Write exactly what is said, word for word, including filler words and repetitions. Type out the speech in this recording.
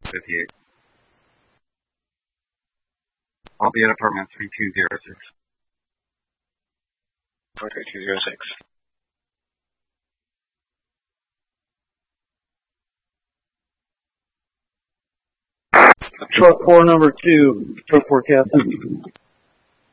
fifty-eight. I'll be at apartment three two zero six. three two zero six. Truck four, number two, truck four captain.